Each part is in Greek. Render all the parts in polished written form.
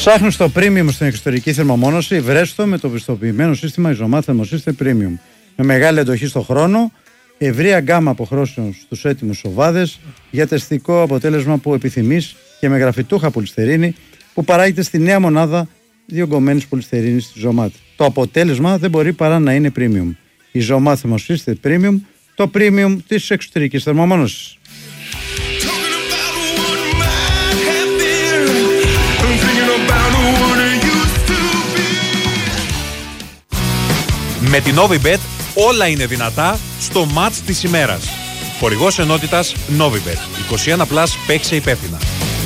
Ψάχνεις το premium στην εξωτερική θερμομόνωση, βρέστο με το πιστοποιημένο σύστημα Ιζωμάτ Θερμοσύστε Premium. Με μεγάλη εντοχή στο χρόνο, ευρεία γκάμα αποχρώσεων στους έτοιμους σοβάδες για τεστικό αποτέλεσμα που επιθυμείς και με γραφιτούχα πολυστερίνη που παράγεται στη νέα μονάδα διογκωμένης πολυστερίνης της Ιζωμάτ. Το αποτέλεσμα δεν μπορεί παρά να είναι premium. Ιζωμάτ Θερμοσύστε Premium, το premium της εξωτερικής θερμομόνωσης. Με την Novibet όλα είναι δυνατά στο μάτς της ημέρας. Χορηγός ενότητας Novibet. 21+, παίξε υπεύθυνα.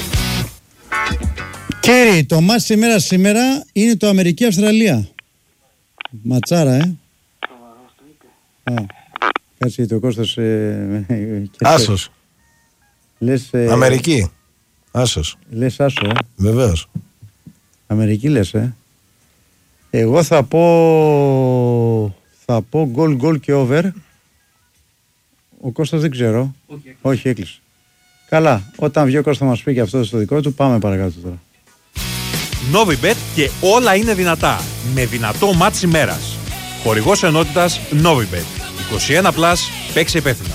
Κύριοι, το μάτς της ημέρας σήμερα είναι το Αμερική-Αυστραλία. Ματσάρα, κάτσε το Κώστας. Άσος. Λες, Αμερική. Άσος. Λες άσο, Βεβαίως. Αμερική λες, Εγώ θα πω goal και over. Ο Κώστας δεν ξέρω. Όχι, έκλεισε. Καλά, όταν βγει ο Κώστας θα μας πει και αυτό στο δικό του, πάμε παρακάτω τώρα. Novibet και όλα είναι δυνατά. Με δυνατό μάτς ημέρας. Χορηγός ενότητας Novibet. 21+, παίξε υπεύθυνα.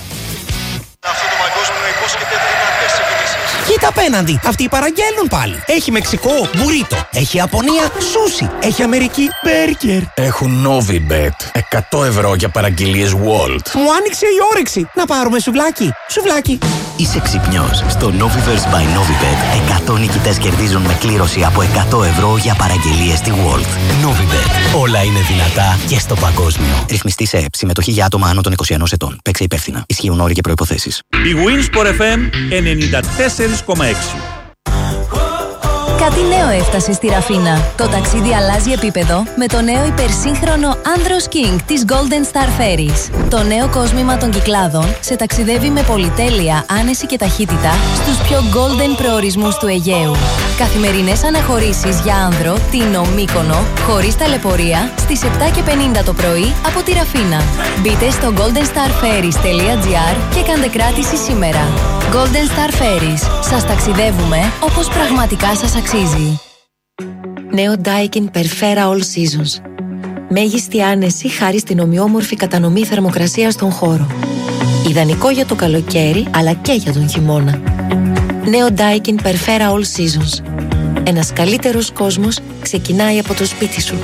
Κοίτα απέναντι, αυτοί παραγγέλνουν πάλι. Έχει Μεξικό, μπουρίτο. Έχει Ιαπωνία, σούσι. Έχει Αμερική, μπέργκερ. Έχουν Novibet. 100 ευρώ για παραγγελίες Walt. Μου άνοιξε η όρεξη. Να πάρουμε σουβλάκι. Σουβλάκι. Είσαι ξυπνιός. Στο Noviverse by Novibet 100 νικητές κερδίζουν με κλήρωση από 100 ευρώ για παραγγελίες στη Walt. Novibet. Όλα είναι δυνατά και στο παγκόσμιο. Ρυθμιστή σε ΕΠ. Συμμετοχή για άτομα άνω των 21 ετών. Παίξε υπεύθυνα. Ισχύουν όροι και προϋποθέσεις. Η Winsport FM 94,6. Κάτι νέο έφτασε στη Ραφίνα. Το ταξίδι αλλάζει επίπεδο με το νέο υπερσύγχρονο Andros King της Golden Star Ferries. Το νέο κόσμημα των Κυκλάδων σε ταξιδεύει με πολυτέλεια, άνεση και ταχύτητα στους πιο golden προορισμούς του Αιγαίου. Καθημερινές αναχωρήσεις για άνδρο, Τίνο, Μύκονο, χωρίς ταλαιπωρία, στις 7:50 το πρωί από τη Ραφίνα. Μπείτε στο goldenstarferries.gr και κάντε κράτηση σήμερα. Golden Star Ferries. Σας ταξιδεύουμε όπως πραγματικά σας αξίζει. Νέο Daikin Perfera All Seasons. Μέγιστη άνεση χάρη στην ομοιόμορφη κατανομή θερμοκρασίας στον χώρο. Ιδανικό για το καλοκαίρι αλλά και για τον χειμώνα. Νέο Daikin Perfera All Seasons. Ένας καλύτερος κόσμος ξεκινάει από το σπίτι σου.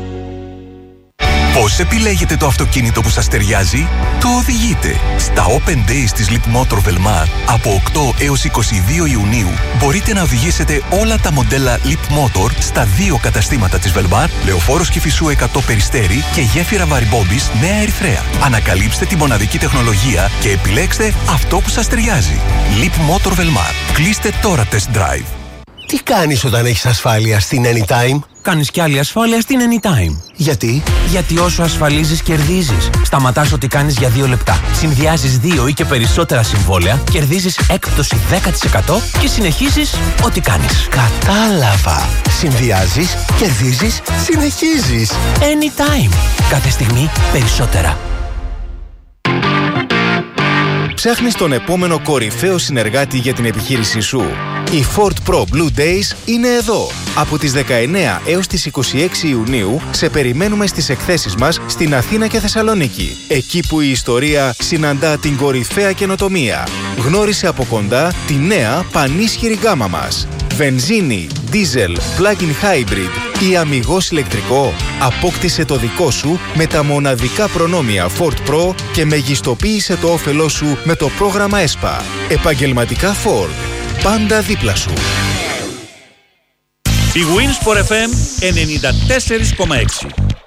Πώς επιλέγετε το αυτοκίνητο που σας ταιριάζει? Το οδηγείτε. Στα Open Days της Leapmotor Velmar από 8 έως 22 Ιουνίου μπορείτε να οδηγήσετε όλα τα μοντέλα Leapmotor στα 2 καταστήματα της Velmar, Λεωφόρος Κηφισού 100 Περιστέρι και γέφυρα Βαριμπόμπης Νέα Ερυθρέα. Ανακαλύψτε τη μοναδική τεχνολογία και επιλέξτε αυτό που σας ταιριάζει. Leapmotor Velmar. Κλείστε τώρα test drive. Τι κάνεις όταν έχεις ασφάλεια στην Anytime? Κάνεις κι άλλη ασφάλεια στην Anytime. Γιατί? Γιατί όσο ασφαλίζεις, κερδίζεις. Σταματάς ό,τι κάνεις για 2 λεπτά. Συνδυάζεις 2 ή και περισσότερα συμβόλαια, κερδίζεις έκπτωση 10% και συνεχίζεις ό,τι κάνεις. Κατάλαβα. Συνδυάζεις, κερδίζεις, συνεχίζεις. Anytime. Κάθε στιγμή περισσότερα. Ψάχνεις τον επόμενο κορυφαίο συνεργάτη για την επιχείρησή σου? Η Ford Pro Blue Days είναι εδώ. Από τις 19 έως τις 26 Ιουνίου σε περιμένουμε στις εκθέσεις μας στην Αθήνα και Θεσσαλονίκη. Εκεί που η ιστορία συναντά την κορυφαία καινοτομία. Γνώρισε από κοντά τη νέα πανίσχυρη γάμα μας. Βενζίνη, diesel, plug-in hybrid ή αμιγώς ηλεκτρικό. Απόκτησε το δικό σου με τα μοναδικά προνόμια Ford Pro και μεγιστοποίησε το όφελό σου με το πρόγραμμα ESPA. Επαγγελματικά Ford. Πάντα δίπλα σου. Η Winsport FM 94,6.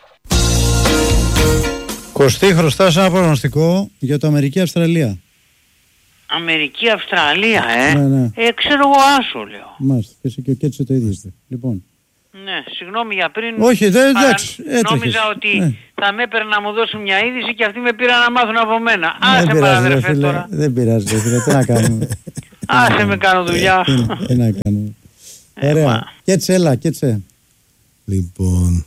Κωστή, χρωστάς ένα προγνωστικό για το Αμερική-Αυστραλία. Αμερική-Αυστραλία, Ναι. Ξέρω εγώ άσο, λέω. Μάλιστα, και εσύ και ο Κέτσο το ίδιο είστε. Λοιπόν. Ναι, συγγνώμη για πριν. Όχι, δεν εντάξει. Νόμιζα ότι θα με έπαιρνε να μου δώσουν μια είδηση και αυτοί με πήραν να μάθουν από μένα. Άσε Δεν παραδερφέ τώρα. Δεν πειράζει, ρε φίλε, τι να κάνουμε. Άσε με κάνω δουλειά. Τι να κάνουμε. Ωραία. Κέτσε, έλα, κέτσε. Λοιπόν,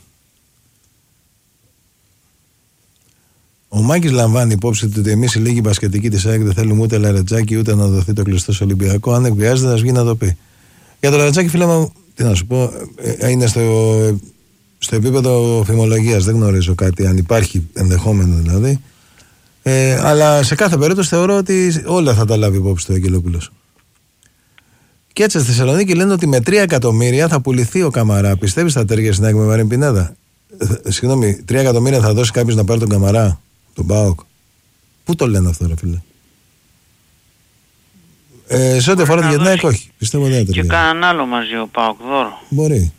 ο Μάκης λαμβάνει υπόψη του ότι εμείς οι λίγοι μπασκετικοί της ΑΕΚ δεν θέλουμε ούτε Λαρετζάκη ούτε να δοθεί το κλειστό στο Ολυμπιακό. Αν δεν χρειάζεται, να βγει να το πει. Για το Λαρετζάκη, φίλε μου, τι να σου πω, είναι στο επίπεδο φημολογίας, δεν γνωρίζω κάτι, αν υπάρχει ενδεχόμενο δηλαδή. Αλλά σε κάθε περίπτωση θεωρώ ότι όλα θα τα λάβει υπόψη του Αγγελόπουλος. Και έτσι στη Θεσσαλονίκη λένε ότι με 3 εκατομμύρια θα πουληθεί ο Καμαρά. Πιστεύεις θα ταιριάξει να έχουμε Μαρήν Πινέδα? Συγγνώμη, 3 εκατομμύρια θα δώσει κάποιος να πάρει τον Καμαρά, τον ΠΑΟΚ? Πού το λένε αυτό, ρε φίλε? Σε ό,τι αφορά τη Γετνάκ, όχι. Πιστεύω δεν θα ταιριάζει. Και κανέναν άλλο μαζί ο ΠΑΟΚ δώρο. Μπορεί.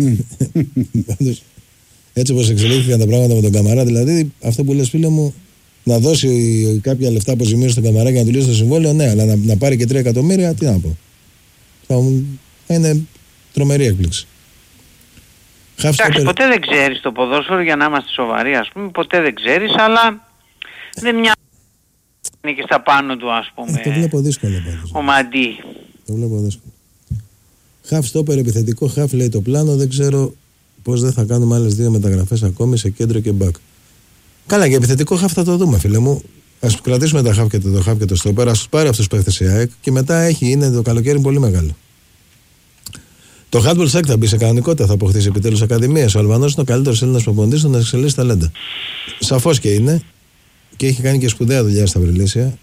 Έτσι όπως εξελίχθηκαν τα πράγματα με τον Καμαρά, δηλαδή αυτό που λες, φίλε μου, να δώσει κάποια λεφτά αποζημίωση στον Καμαρά και να του λύσει το συμβόλαιο, ναι, αλλά να πάρει και 3 εκατομμύρια, τι να πω. Θα είναι τρομερή έκπληξη. Εντάξει, ποτέ δεν ξέρεις το ποδόσφαιρο, για να είμαστε σοβαροί, ας πούμε, ποτέ δεν ξέρεις, αλλά δεν μοιάζει είναι και στα πάνω του, ας πούμε. Το βλέπω δύσκολο πάντως. Ο Μαντί. Το βλέπω δύσκολο. Χαφ στόπερ επιθετικό, χαφ λέει το πλάνο, δεν ξέρω πώς δεν θα κάνουμε άλλες 2 μεταγραφές ακόμη σε κέντρο και μπακ. Καλά, για επιθετικό χαφ θα το δούμε, φίλε μου. Ας κρατήσουμε τα χαφ και το στόπερ, ας πάρει αυτούς τους παίχτες η ΑΕΚ και μετά είναι το καλοκαίρι πολύ μεγάλο. Το Handball Sack θα μπει σε κανονικότητα, θα αποκτήσει επιτέλους ακαδημίες. Ο Αλβανός είναι ο καλύτερος Έλληνας προπονητής στο να εξελίσσει ταλέντα. Σαφώς και είναι. Και έχει κάνει και σπουδαία δουλειά στα Βρυλίσια.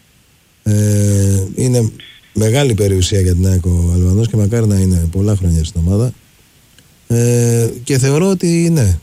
Είναι μεγάλη περιουσία για την ΑΕΚ ο Αλβανός και μακάρι να είναι πολλά χρόνια στην ομάδα. Και θεωρώ ότι ναι,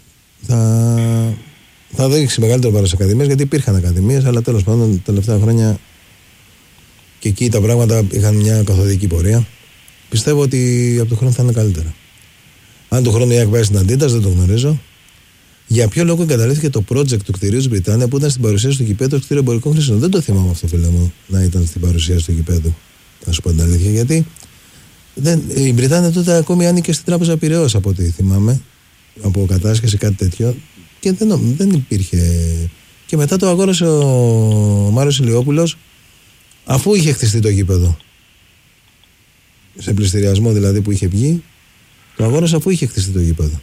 θα δείξει μεγαλύτερο βάρος στις ακαδημίες, γιατί υπήρχαν ακαδημίες, αλλά τέλος πάντων τα τελευταία χρόνια και εκεί τα πράγματα είχαν μια καθοδική πορεία. Πιστεύω ότι από τον χρόνο θα είναι καλύτερα. Αν τον χρόνο η ΑΕΚ πάει στην Αντίτας, δεν το γνωρίζω. Για ποιο λόγο εγκαταλείφθηκε το project του κτηρίου της Βρυτάνια που ήταν στην παρουσίαση του γηπέδου κτίριο εμπορικών χρήσεων? Δεν το θυμάμαι αυτό, φίλε μου, να ήταν στην παρουσίαση του γηπέδου. Θα σου πω την αλήθεια. Γιατί η Βρυτάνια τότε ακόμη άνοιγε στην Τράπεζα Πειραιώς, από ό,τι θυμάμαι, από κατάσχεση, κάτι τέτοιο. Και δεν υπήρχε. Και μετά το αγόρασε ο Μάριος Ηλιόπουλος, αφού είχε χτιστεί το γήπεδο. Σε πληστηριασμό δηλαδή που είχε βγει, το αγόρασε αφού είχε χτιστεί το γήπεδο.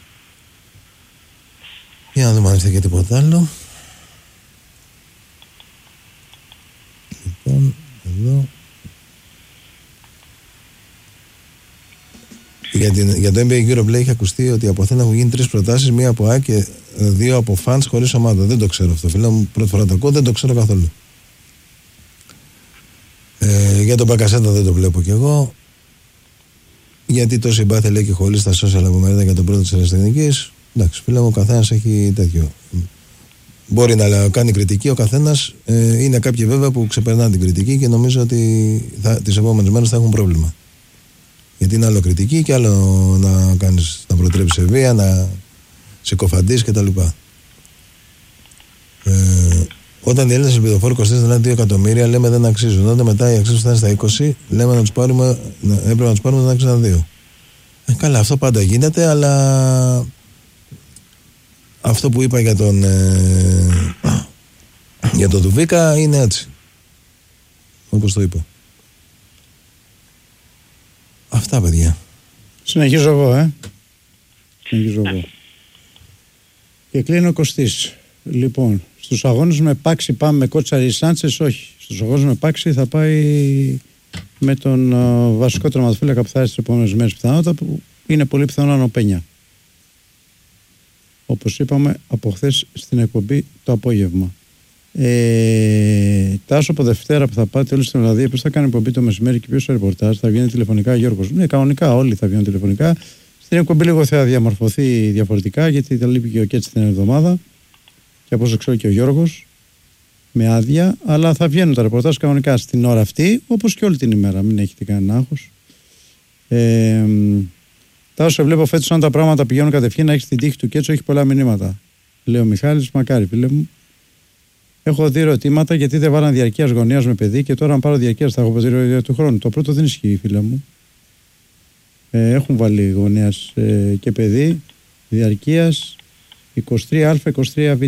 Για να δούμε αν έρθει και τίποτα άλλο. Λοιπόν, εδώ. Για το NBA Europlay έχει ακουστεί ότι από Αθήνα έχουν γίνει 3 προτάσεις, μία από ΑΕΚ και 2 από fans χωρίς ομάδα. Δεν το ξέρω αυτό, φίλε μου. Πρώτη φορά το ακούω, δεν το ξέρω καθόλου. Για τον Μπακασέτα δεν το βλέπω κι εγώ. Γιατί τόση συμπάθεια λέει και χωρί στα social απομέρειτα για τον πρώτο της αεραστεχνικής. Εντάξει, φίλε μου, ο καθένας έχει τέτοιο. Μπορεί να κάνει κριτική, ο καθένας. Είναι κάποιοι βέβαια που ξεπερνάνε την κριτική και νομίζω ότι τις επόμενες μέρες θα έχουν πρόβλημα. Γιατί είναι άλλο κριτική και άλλο να προτρέψεις σε βία, να συκοφαντείς κτλ. Όταν οι Έλληνες ελπιδοφόροι κοστίζουν 2 εκατομμύρια, λέμε δεν αξίζουν. Όταν μετά οι αξίες φτάνουν στα 20, λέμε έπρεπε να τους πάρουμε, δεν αξίζουν 2. Καλά, αυτό πάντα γίνεται, αλλά αυτό που είπα για τον Δουβίκα είναι έτσι. Όπως το είπα. Αυτά, παιδιά. Συνεχίζω εγώ, Και κλείνω ο Κωστής. Λοιπόν, στους αγώνες με Πάξι πάμε με Κότσαρη Σάντσες? Όχι. Στους αγώνες με Πάξι θα πάει με τον βασικό τερματοφύλακα που θα έρθει τις επόμενες μέρες πιθανότητα, που είναι πολύ πιθανό να είναι ο Πένια. Όπως είπαμε από χθες στην εκπομπή το απόγευμα. Τάσο από Δευτέρα που θα πάτε όλοι στην Ολλανδία, ποιος θα κάνει εκπομπή το μεσημέρι και ποιος στο ρεπορτάζ? Θα βγαίνει τηλεφωνικά Γιώργος? Ναι, κανονικά όλοι θα βγαίνουν τηλεφωνικά. Στην εκπομπή λίγο θα διαμορφωθεί διαφορετικά, γιατί θα λείπει και ο Κέτσι την εβδομάδα και από όσο ξέρω και ο Γιώργος με άδεια, αλλά θα βγαίνουν τα ρεπορτάζ κανονικά στην ώρα αυτή, όπως και όλη την ημέρα, μην έχετε κανένα άγχος. Τάσο, βλέπω φέτος αν τα πράγματα πηγαίνουν κατευθείαν να έχει την τύχη του Κέτσο, έχει πολλά μηνύματα. Λέει ο Μιχάλης, μακάρι φίλε μου. Έχω 2 ερωτήματα, γιατί δεν βάλαν διαρκείας γωνίας με παιδί και τώρα αν πάρω διαρκείας θα έχω παιδί του χρόνου? Το πρώτο δεν ισχύει, φίλε μου. Έχουν βάλει γωνίας και παιδί διαρκείας 23α, 23β.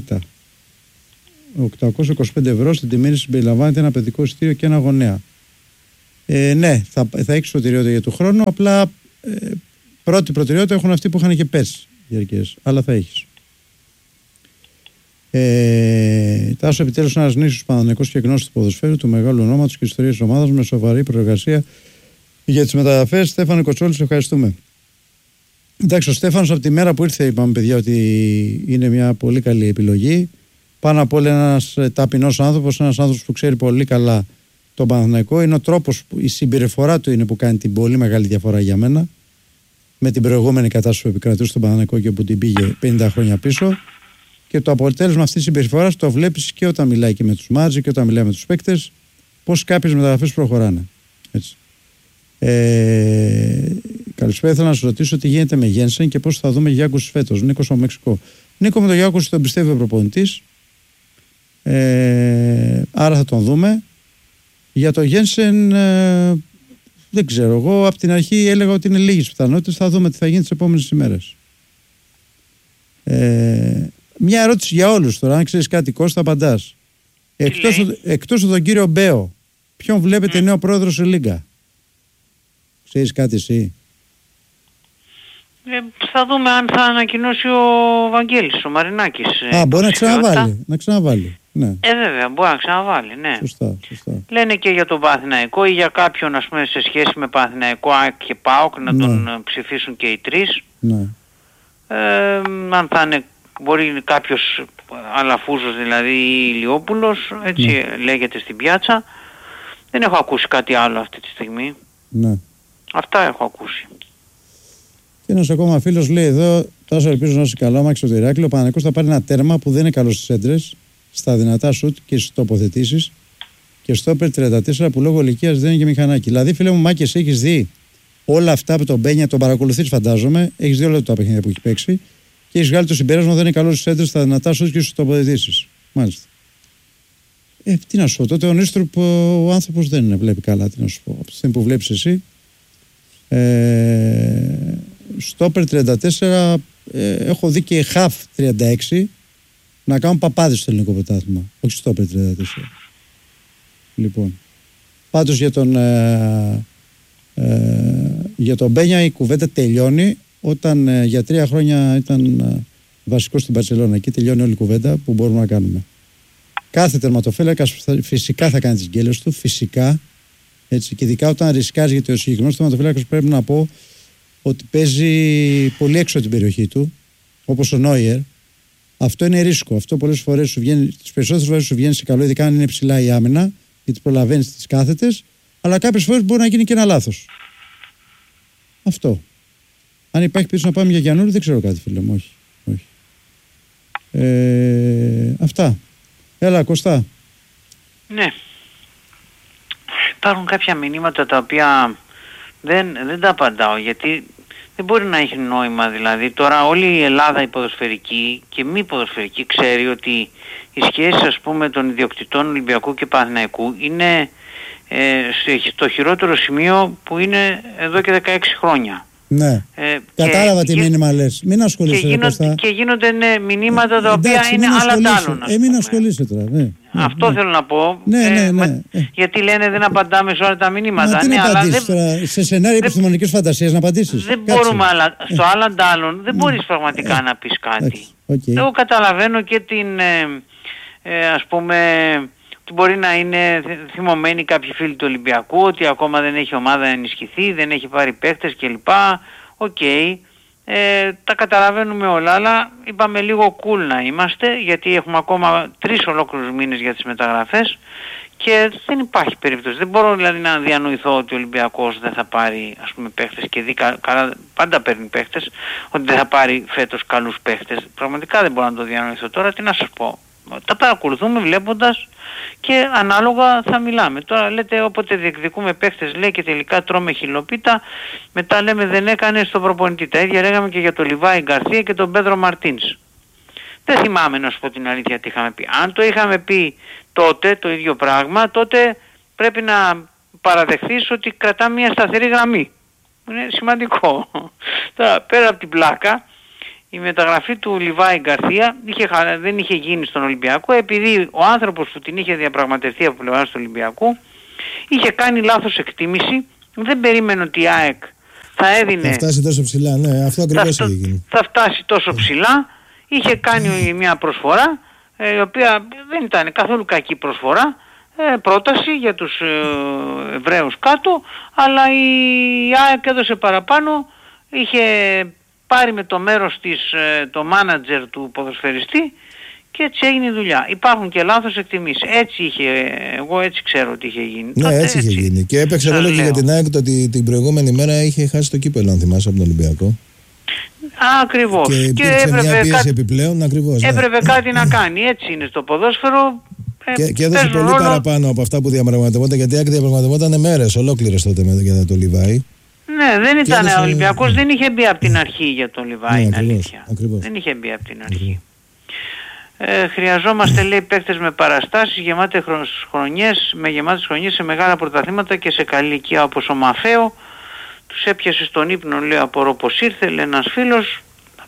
825 ευρώ στην τιμή συμπεριλαμβάνεται ένα παιδικό εισιτήριο και ένα γονέα. Ναι, θα έχει προτεραιότητα για του χρόνου, απλά πρώτη προτεραιότητα έχουν αυτοί που είχαν και πέρσι διαρκείας, αλλά θα έχεις. Τάσο, επιτέλους ένας νήσος Παναθηναϊκός και γνώστης του ποδοσφαίρου, του μεγάλου ονόματος και ιστορίας της ομάδας με σοβαρή προεργασία για τις μεταγραφές. Στέφανο Κοτσόλη, ευχαριστούμε. Εντάξει, ο Στέφανος από τη μέρα που ήρθε είπαμε παιδιά ότι είναι μια πολύ καλή επιλογή. Πάνω απ' όλα ένας ταπεινός άνθρωπος, ένας άνθρωπος που ξέρει πολύ καλά τον Παναθηναϊκό. Είναι ο τρόπος, η συμπεριφορά του είναι που κάνει την πολύ μεγάλη διαφορά για μένα. Με την προηγούμενη κατάσταση που επικρατούσε στον Παναθηναϊκό και που την πήγε 50 χρόνια πίσω. Και το αποτέλεσμα αυτής της συμπεριφοράς το βλέπεις και όταν μιλάει και με τους μάτζοι και όταν μιλάει με τους παίκτες, πώς κάποιες μεταγραφές προχωράνε. Έτσι. Καλησπέρα, θέλω να σας ρωτήσω τι γίνεται με Γένσεν και πώς θα δούμε Γιάκουσης φέτος. Νίκος από Μεξικό. Νίκο, με τον Γιάκουση τον πιστεύει ο προπονητής. Άρα θα τον δούμε. Για το Γένσεν δεν ξέρω. Εγώ από την αρχή έλεγα ότι είναι λίγες πιθανότητες. Θα δούμε τι θα γίνει τις επόμενες ημέρες. Μια ερώτηση για όλους τώρα. Αν ξέρεις κάτι, Κώστα, απαντάς. Εκτός από τον κύριο Μπέο, ποιον βλέπετε νέο πρόεδρο σε Λίγκα? Ξέρεις κάτι εσύ? Θα δούμε αν θα ανακοινώσει ο Βαγγέλης, ο Μαρινάκης. Μπορεί να ξαναβάλει. Ναι. Βέβαια, μπορεί να ξαναβάλει, ναι. Σωστά. Λένε και για τον Παναθηναϊκό ή για κάποιον, ας πούμε, σε σχέση με Παναθηναϊκό και ΠΑΟΚ να τον ψηφίσουν και οι τρεις. Ναι. Αν θα είναι, μπορεί κάποιος Αλαφούζος δηλαδή ή Ηλιόπουλος, έτσι λέγεται στην πιάτσα. Δεν έχω ακούσει κάτι άλλο αυτή τη στιγμή. Ναι. Αυτά έχω ακούσει. Και ένας ακόμα φίλος λέει εδώ, τόσο ελπίζω να είσαι καλά, Μάκη στο Ηράκλειο, ο Παναθηναϊκός θα πάρει ένα τέρμα που δεν είναι καλό στις έντρες, στα δυνατά σουτ και στις τοποθετήσεις και στο όπερ 34 που λόγω ηλικίας δεν είναι και μηχανάκι. Δηλαδή, φίλε μου, Μάκη, εσύ έχεις δει όλα αυτά που τον Μπένια, τον παρακολουθείς φαντάζομαι, έχεις δει όλα τα παιχνίδια που έχει παίξει και έχεις βγάλει το συμπέρασμα δεν είναι καλό στις έντρες, στα δυνατά σουτ και στις τοποθετήσεις. Μάλιστα. Τι να σου πω, τότε ο Νίστρουπ ο άνθρωπος δεν βλέπει καλά, τι να σου πω. Από τη στιγμή που βλέπεις εσύ. Στόπερ 34 έχω δει και χαφ 36 να κάνουν παπάδες στο ελληνικό πρωτάθλημα, όχι στόπερ 34. Λοιπόν, πάντως για τον Μπένια η κουβέντα τελειώνει όταν για 3 χρόνια ήταν βασικός στην Μπαρσελόνα. Εκεί τελειώνει όλη η κουβέντα που μπορούμε να κάνουμε. Κάθε τερματοφύλακας φυσικά θα κάνει τις γκέλες του, φυσικά. Έτσι, και ειδικά όταν ρισκάζει, γιατί ο συγκεκριμένος τερματοφύλακας πρέπει να πω ότι παίζει πολύ έξω από την περιοχή του, όπως ο Νόιερ. Αυτό είναι ρίσκο. Αυτό πολλές φορές σου βγαίνει, τις περισσότερες φορές σου βγαίνει σε καλό, ειδικά αν είναι ψηλά η άμυνα, γιατί προλαβαίνεις τις κάθετες, αλλά κάποιες φορές μπορεί να γίνει και ένα λάθος. Αυτό. Αν υπάρχει πίσω να πάμε για Γιαννούρη, δεν ξέρω κάτι, φίλε μου. Όχι. Αυτά. Έλα, Κωστά. Ναι. Υπάρχουν κάποια μηνύματα τα οποία δεν τα απαντάω, γιατί δεν μπορεί να έχει νόημα. Δηλαδή τώρα όλη η Ελλάδα η ποδοσφαιρική και μη ποδοσφαιρική ξέρει ότι οι σχέσεις, ας πούμε, των ιδιοκτητών Ολυμπιακού και Παναθηναϊκού είναι στο χειρότερο σημείο που είναι εδώ και 16 χρόνια. Ναι. Κατάλαβα τι μήνυμα λες. Μην ασχολείσαι. Και γίνονται μηνύματα τα οποία είναι άλλα τ' άλλων. Μην ασχολείσαι τώρα. Αυτό θέλω να πω. Γιατί λένε δεν απαντάμε σε όλα τα μηνύματα. Τι να απαντήσεις τώρα, σε σενάρια επιστημονικής φαντασίας να απαντήσεις? Δεν μπορούμε, αλλά στο άλλα τ' άλλων δεν μπορείς πραγματικά να πεις κάτι. Εγώ καταλαβαίνω και την, ας πούμε, ότι μπορεί να είναι θυμωμένοι κάποιοι φίλοι του Ολυμπιακού, ότι ακόμα δεν έχει ομάδα ενισχυθεί, δεν έχει πάρει παίκτες κλπ. Τα καταλαβαίνουμε όλα, αλλά είπαμε λίγο cool να είμαστε, γιατί έχουμε ακόμα 3 ολόκληρους μήνες για τις μεταγραφές και δεν υπάρχει περίπτωση. Δεν μπορώ δηλαδή να διανοηθώ ότι ο Ολυμπιακός δεν θα πάρει, ας πούμε, παίχτες και καλά, πάντα παίρνει παίχτες, ότι δεν θα πάρει φέτος καλούς παίχτες. Πραγματικά δεν μπορώ να το διανοηθώ. Τώρα τι να σας πω. Τα παρακολουθούμε βλέποντας και ανάλογα θα μιλάμε. Τώρα λέτε όποτε διεκδικούμε παίχτες, λέει, και τελικά τρώμε χιλοπίτα, μετά λέμε δεν έκανε στο προπονητή. Τα ίδια λέγαμε και για τον Λιβάη Γκαρθία και τον Πέδρο Μαρτίνς. Δεν θυμάμαι, να σου πω την αλήθεια, τι είχαμε πει. Αν το είχαμε πει τότε το ίδιο πράγμα, τότε πρέπει να παραδεχθείς ότι κρατά μια σταθερή γραμμή. Είναι σημαντικό. Τώρα πέρα από την πλάκα, η μεταγραφή του Λιβάη Γκαρθία δεν είχε γίνει στον Ολυμπιακό, επειδή ο άνθρωπος που την είχε διαπραγματευτεί από πλευράς του Ολυμπιακού είχε κάνει λάθος εκτίμηση, δεν περίμενε ότι η ΑΕΚ θα έδινε... Θα φτάσει τόσο ψηλά, ναι, αυτό ακριβώς είχε γίνει. Θα φτάσει τόσο ψηλά, είχε κάνει μια προσφορά, η οποία δεν ήταν καθόλου κακή προσφορά, πρόταση για τους Εβραίους κάτω, αλλά η ΑΕΚ έδωσε παραπάνω, είχε πάρει με το μέρος της το μάνατζερ του ποδοσφαιριστή και έτσι έγινε η δουλειά. Υπάρχουν και λάθος εκτιμήσεις. Εγώ έτσι ξέρω ότι είχε γίνει. Ναι, τότε, έτσι είχε γίνει. Και έπαιξε ρόλο και για την ΑΕΚ ότι την προηγούμενη μέρα είχε χάσει το κύπελλο, αν θυμάσαι, από τον Ολυμπιακό. Ακριβώς. Και έπρεπε μια επιπλέον, ακριβώς. Έπρεπε κάτι να κάνει. Έτσι είναι στο ποδόσφαιρο. Και έδωσε πολύ παραπάνω από αυτά που διαπραγματευόταν, γιατί η ΑΕΚ διαπραγματευόταν μέρες ολόκληρες τότε για το Λιβάι. Ναι, δεν ήταν ο Ολυμπιακός, δεν είχε μπει από την αρχή για τον Λιβάι, είναι αλήθεια. Δεν είχε μπει από την αρχή. Χρειαζόμαστε, λέει, παίκτες με παραστάσεις, γεμάτες χρονιές, με γεμάτες χρονιές σε μεγάλα πρωταθλήματα και σε καλή ηλικία, όπως ο Μαφέο. Τους έπιασε στον ύπνο, λέει, απορώ πως ήρθε, λέει ένας φίλος.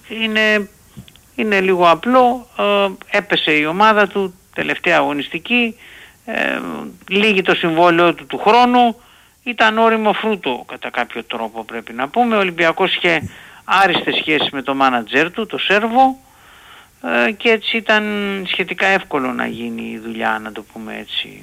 Είναι λίγο απλό, έπεσε η ομάδα του, τελευταία αγωνιστική, λύγει το συμβόλαιο του χρόνου, ήταν όριμο φρούτο κατά κάποιο τρόπο, πρέπει να πούμε. Ο Ολυμπιακός είχε άριστες σχέσεις με το μάνατζέρ του, το Σέρβο, και έτσι ήταν σχετικά εύκολο να γίνει η δουλειά, να το πούμε έτσι.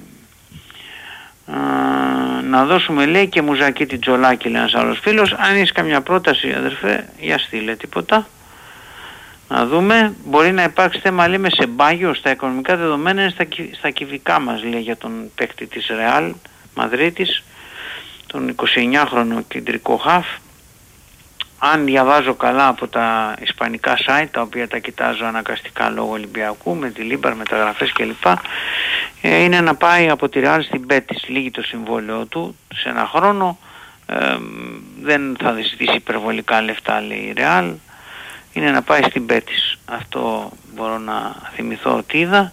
Να δώσουμε, λέει, και μουζακί την Τζολάκη, λέει ένας άλλος φίλος. Αν έχεις καμιά πρόταση, αδερφέ, για στείλε τίποτα. Να δούμε. Μπορεί να υπάρξει θέμα, λέμε, σε μπάγιο, στα οικονομικά δεδομένα, είναι στα κυβικά μας, λέει, για τον παίκτη της Ρεάλ Μαδρίτης, τον 29χρονο κεντρικό χαφ. Αν διαβάζω καλά από τα ισπανικά site, τα οποία τα κοιτάζω αναγκαστικά λόγω Ολυμπιακού, με τη Λίμπαρ, μεταγραφές κλπ, είναι να πάει από τη Ρεάλ στην Μπέτις. Λύγει το συμβόλαιο του σε ένα χρόνο, δεν θα ζητήσει υπερβολικά λεφτά, λέει η Ρεάλ, είναι να πάει στην Μπέτις. Αυτό μπορώ να θυμηθώ ότι είδα.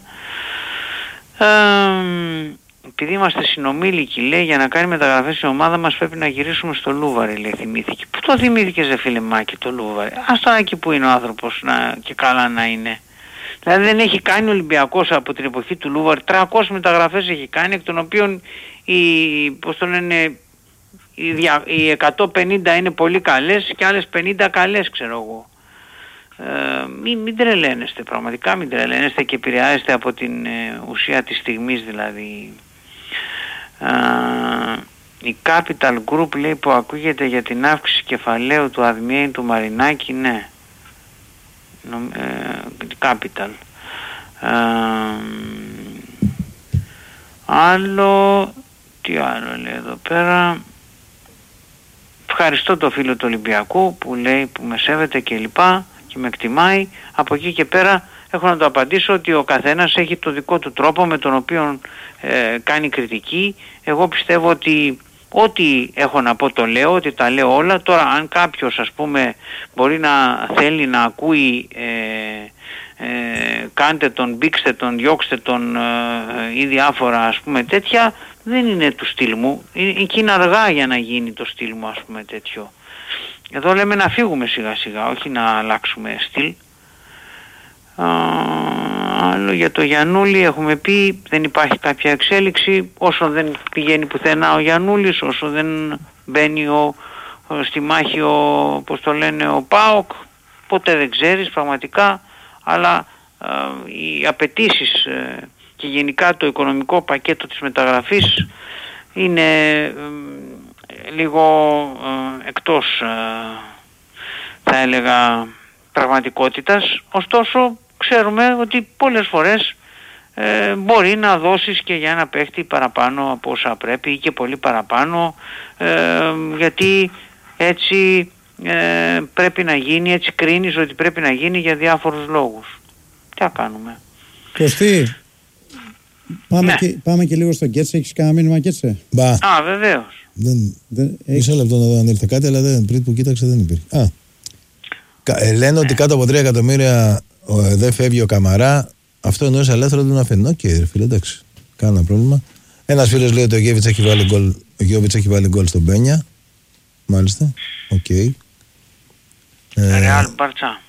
Επειδή είμαστε συνομήλικοι, λέει, για να κάνει μεταγραφές στην ομάδα μας πρέπει να γυρίσουμε στο Λούβαρι, λέει, θυμήθηκε. Πού το θυμήθηκες, ρε φίλε Μάκη, το Λούβαρι? Ας τώρα εκεί που είναι ο άνθρωπος και καλά να είναι. Δηλαδή δεν έχει κάνει ο Ολυμπιακός από την εποχή του Λούβαρι, 300 μεταγραφές έχει κάνει, εκ των οποίων οι 150 είναι πολύ καλές και άλλες 50 καλές, ξέρω εγώ. Μην τρελαίνεστε, πραγματικά μην τρελαίνεστε και επηρεάζεστε από την ουσία της στιγμής, δηλαδή. Η Capital Group, λέει, που ακούγεται για την αύξηση κεφαλαίου του Αδμιέη του Μαρινάκη, ναι. Capital. Τι άλλο λέει εδώ πέρα? Ευχαριστώ το φίλο του Ολυμπιακού που λέει, που με σέβεται και λοιπά και με εκτιμάει. Από εκεί και πέρα έχω να το απαντήσω ότι ο καθένας έχει το δικό του τρόπο με τον οποίο κάνει κριτική. Εγώ πιστεύω ότι ό,τι έχω να πω το λέω, ότι τα λέω όλα. Τώρα αν κάποιος, ας πούμε, μπορεί να θέλει να ακούει κάντε τον, μπήξτε τον, διώξτε τον ή διάφορα, ας πούμε, τέτοια, δεν είναι του στυλ μου. Και είναι αργά για να γίνει το στυλ μου, ας πούμε, τέτοιο. Εδώ λέμε να φύγουμε σιγά σιγά, όχι να αλλάξουμε στυλ. Άλλο για το Γιαννούλη έχουμε πει, δεν υπάρχει κάποια εξέλιξη. Όσο δεν πηγαίνει πουθενά ο Γιαννούλης, όσο δεν μπαίνει στη μάχη ο ΠΑΟΚ, ποτέ δεν ξέρεις πραγματικά. Αλλά οι απαιτήσεις και γενικά το οικονομικό πακέτο της μεταγραφής είναι λίγο εκτός, θα έλεγα, πραγματικότητας. Ωστόσο ξέρουμε ότι πολλές φορές μπορεί να δώσεις και για ένα παίχτη παραπάνω από όσα πρέπει ή και πολύ παραπάνω, γιατί έτσι πρέπει να γίνει, έτσι κρίνεις ότι πρέπει να γίνει για διάφορους λόγους. Τι θα κάνουμε? Κωστή, πάμε και λίγο στο Κέτσε. Έχεις κανένα μήνυμα Κέτσε? Βεβαίως. Μισό λεπτό να δω αν ήρθε κάτι, αλλά πριν που κοίταξε δεν υπήρχε. Λένε ότι κάτω από 3 εκατομμύρια δεν φεύγει ο Καμαρά. Αυτό εννοείς ελεύθερο του να φέρνει. Οκ, φίλε, εντάξει. Κάνα πρόβλημα. Ένας φίλος λέει ότι ο Γιώβιτς έχει βάλει γκολ στον Μπένια. Μάλιστα. Οκ. Ρεάλ Μπαρτσά.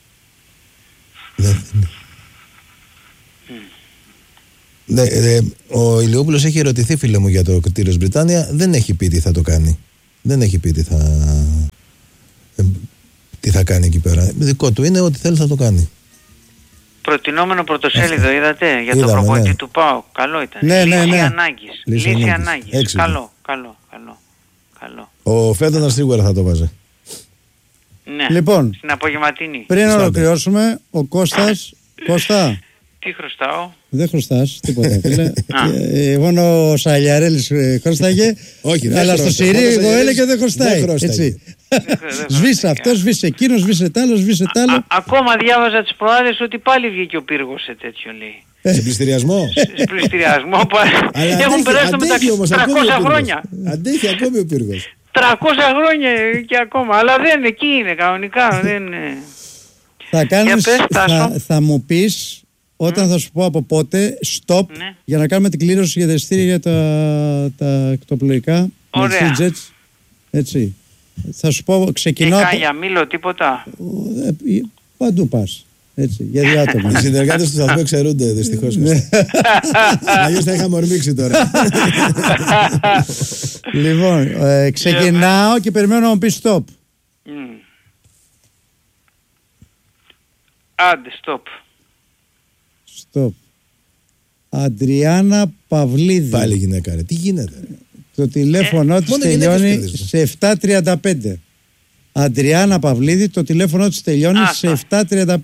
Ο Ηλιόπουλος έχει ερωτηθεί, φίλε μου, για το κριτήριο Βρυτάνια. Δεν έχει πει τι θα το κάνει. Δεν έχει πει τι θα κάνει εκεί πέρα. Δικό του είναι ότι θέλει θα το κάνει. Προτινόμενο πρωτοσέλιδο είδατε για τον προπονητή του ΠΑΟ? Καλό ήταν. Λύση ανάγκης. Λύση ανάγκης. Καλό. Ο Φέντονας σίγουρα θα το βάζει. Ναι, Λοιπόν, στην απογευματινή. Πριν ολοκληρώσουμε, ο Κώστας. Κώστα. Τι χρωστάω? Δεν χρωστάς τίποτα, φίλε. Μόνο ο Σαλιαρέλης χρωστάγε. Όχι, αλλά στο Σιρί εγώ έλεγε δεν χρωστάει. Σβήσε αυτό, σβήσε εκείνο, σβήσε τ' άλλο, σβήσε τ' άλλο. Ακόμα διάβαζα τις προάλλες ότι πάλι βγήκε ο πύργος σε τέτοιο, λέει. Σε πληστηριασμό. Σε πληστηριασμό. Έχουν περάσει το μεταξύ 300 χρόνια. Αντέχει ακόμη ο πύργος. 300 χρόνια και ακόμα. Αλλά δεν, εκεί είναι κανονικά. Δεν... Θα κάνεις, θα μου πεις όταν θα σου πω από πότε stop, για να κάνουμε την κλήρωση για τα εισιτήρια για τα εκτοπλοϊκά. Ωραία. Έτσι. Θα σου πω, ξεκινώ. Για Μήλο, τίποτα. Παντού πας. Έτσι, για δύο άτομα. Οι συνεργάτες του σταθμού εξαιρούνται δυστυχώς. Αλλιώς θα είχαμε ορμήξει τώρα. Λοιπόν, ξεκινάω και περιμένω να μου πει stop. Άντε, stop. Stop. Αντριάννα Παυλίδη. Πάλι γυναίκα, ρε. Τι γίνεται? Το τηλέφωνο της τελειώνει σε 7.35. Αντριάννα Παυλίδη, το τηλέφωνο της τελειώνει σε 7.35.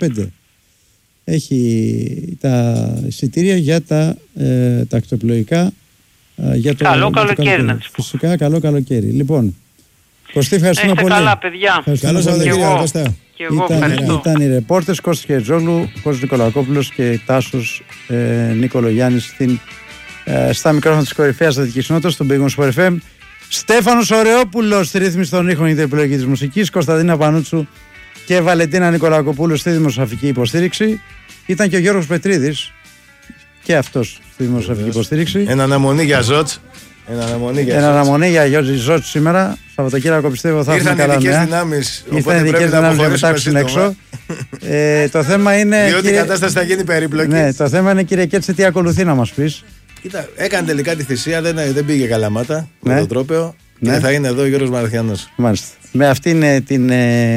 Έχει τα εισιτήρια για τα ακτοπλοϊκά. Καλό καλοκαίρι να τις πω. Φυσικά, καλό καλοκαίρι. Λοιπόν, Κωστή, ευχαριστούμε πολύ. Καλά, παιδιά. Καλό Σαββατοκύριακο, Κώστα. Και εγώ ευχαριστώ. Ήταν οι ρεπόρτες Κώστας Χερτζόγλου, Κώστας Νικολακόπουλος και Τάσος Νικολογιάννης στα μικρόφωνα της κορυφαίας Αττικής Νότας, στον Big Win Sport FM. Στέφανος Ωρεόπουλος στη ρύθμιση των ήχων για την επιλογή της μουσικής, Κωνσταντίνα Πανούτσου και Βαλεντίνα Νικολακοπούλου στη δημοσιογραφική υποστήριξη. Ήταν και ο Γιώργος Πετρίδης και αυτός στη δημοσιογραφική υποστήριξη. Ένα αναμονή για Ζότς. Ένα αναμονή για Γιώργη Ζότς σήμερα. Σαββατοκύριακο πιστεύω θα έχουμε καλά νέα. Ήρθαν ειδικές δυνάμεις να πετάξουν έξω. Το θέμα είναι. Διότι η κατάσταση θα γίνει περίπλοκη. Ναι, το θέμα είναι, κύριε Κέτσε, τι ακολουθεί να μας πεις. Κοίτα, έκανε τελικά τη θυσία, δεν πήγε καλαμάτα με το τρόπαιο. Και θα είναι εδώ ο Γιώργος Μαραθιανός. Μάλιστα. Με αυτήν την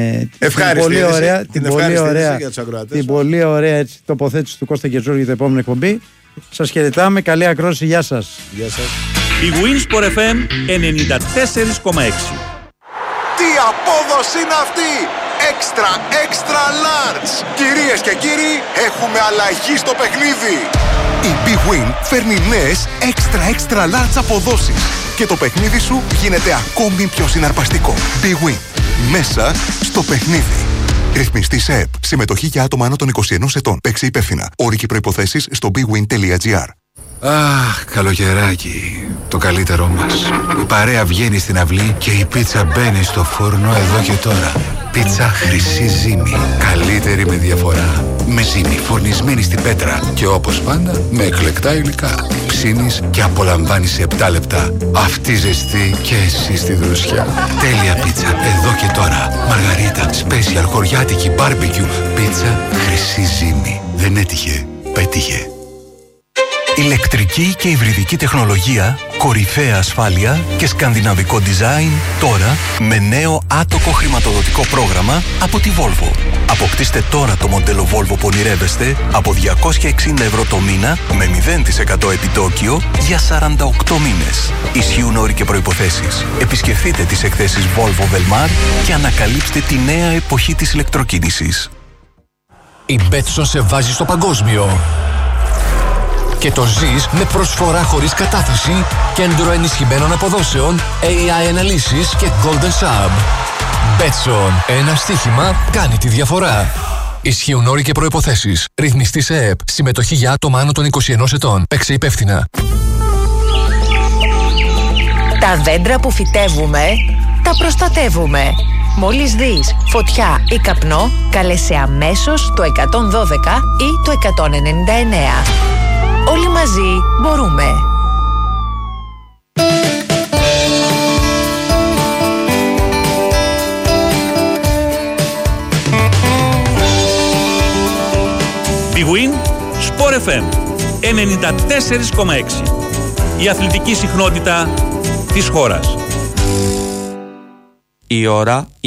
πολύ ωραία τοποθέτηση του Κώστα Κερτζόγλου για την επόμενη εκπομπή. Σας χαιρετάμε, καλή ακρόαση, γεια σας. Γεια σας. Η Win Sport FM 94,6. Τι απόδοση είναι αυτή! Extra large! Κυρίες και κύριοι, έχουμε αλλαγή στο παιχνίδι! Η Big Win φέρνει νέες extra large αποδόσεις και το παιχνίδι σου γίνεται ακόμη πιο συναρπαστικό. Big Win. Μέσα στο παιχνίδι. Ρυθμιστή σε ΕΠ. Συμμετοχή για άτομα άνω των 21 ετών. Παίξε υπεύθυνα. Όροι και προϋποθέσεις στο bigwin.gr. Αχ, καλοκαιράκι, το καλύτερό μας. Η παρέα βγαίνει στην αυλή και η πίτσα μπαίνει στο φούρνο εδώ και τώρα. Πίτσα Χρυσή Ζύμη. Καλύτερη με διαφορά. Με ζύμη φορνισμένη στην πέτρα. Και όπως πάντα, με εκλεκτά υλικά. Ψήνεις και απολαμβάνεις σε 7 λεπτά. Αυτή ζεστή και εσύ στη δροσιά. Τέλεια πίτσα εδώ και τώρα. Μαργαρίτα, special, χωριάτικη, barbecue. Πίτσα Χρυσή Ζύμη. Δεν έτυχε, πέτυχε. Ηλεκτρική και υβριδική τεχνολογία, κορυφαία ασφάλεια και σκανδιναβικό design τώρα με νέο άτοκο χρηματοδοτικό πρόγραμμα από τη Volvo. Αποκτήστε τώρα το μοντέλο Volvo που ονειρεύεστε από 260 ευρώ το μήνα με 0% επιτόκιο για 48 μήνες. Ισχύουν όροι και προϋποθέσεις. Επισκεφτείτε τις εκθέσεις Volvo Velmar και ανακαλύψτε τη νέα εποχή της ηλεκτροκίνησης. Η Betson σε βάζει στο παγκόσμιο. Και το ζεις με προσφορά χωρίς κατάθεση, κέντρο ενισχυμένων αποδόσεων, AI αναλύσεις και Golden Sub. Betson. Ένα στοίχημα κάνει τη διαφορά. Ισχύουν όροι και προϋποθέσεις. Ρυθμιστή σε ΕΠ. Συμμετοχή για άτομα άνω των 21 ετών. Παίξε υπεύθυνα. Τα δέντρα που φυτεύουμε, τα προστατεύουμε. Μόλις δεις φωτιά ή καπνό, καλέσαι αμέσως το 112 ή το 199. Όλοι μαζί μπορούμε. Big Win Sport FM 94,6. Η αθλητική συχνότητα της χώρας. Η ώρα